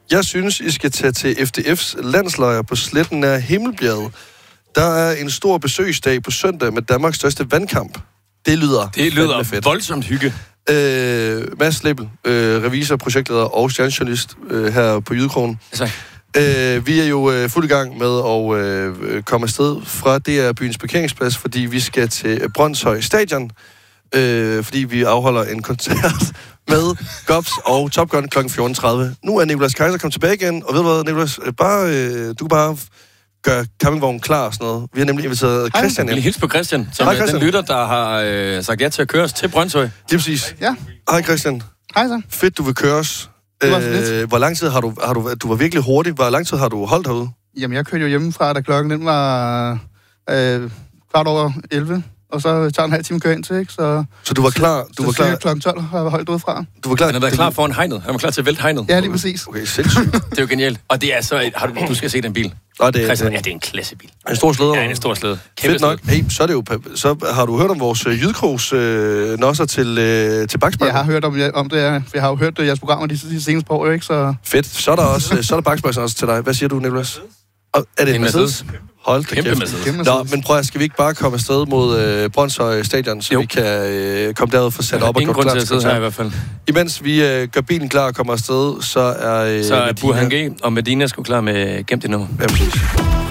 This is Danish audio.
Jeg synes, I skal tage til FDF's landslejr på sletten af Himmelbjerget. Der er en stor besøgsdag på søndag med Danmarks største vandkamp. Det lyder fedt. Voldsomt hygge. Mads Leppel, revisor, projektleder og stjernejournalist her på Jydekrogen. Vi er jo fuld i gang med at komme afsted fra DR Byens parkeringsplads, fordi vi skal til Brønshøj Stadion, fordi vi afholder en koncert med Gobs og Top Gun kl. 14.30. Nu er Nicolas Kaiser kommet tilbage igen, og ved du hvad, Nicolas, du kan bare gøre campingvognen klar og sådan noget. Vi har nemlig inviteret Christian ind. Jeg vil hilse på Christian, som er den lytter, der har sagt ja til at køre os til Brønshøj. Det er præcis. Ja. Hej Christian. Hej så. Fedt, du vil køre os. Hvor lang tid har du var virkelig hurtig. Hvor lang tid har du holdt herude? Jamen, jeg kørte jo hjemmefra, da klokken den var 11:15. Og så tager en halv time at køre ind til, ikke? Så du var klar? Du var klar klokken 12 har jeg holdt udefra. Du var klar? Han har været klar foran hegnet. Han var klar til at vælte hegnet. Ja, lige præcis. Okay, sindssygt. Det er jo genialt. Og det er så... Du skal se den bil. Christian, det er en klassebil. En stor slæde? Ja, en stor slæde. Fedt nok. Hey, så har du hørt om vores Jydekrogs nosser til Baksbakken? Jeg har hørt om det. Jeg har jo hørt jeres programmer de seneste par år, ikke? Så... Fedt. Så er der Baksbakken også til dig. Hvad siger du, Nicolas? Er det en Mercedes? Hold da kæft. Nå, men prøv at, skal vi ikke bare komme afsted mod Brønshøj Stadion, så vi kan komme derud for sat op og gå klar til sidde her i hvert fald. Imens vi gør bilen klar og kommer afsted, så er Burhan G og Medina skulle klar med gemt i nummer. Ja, præcis.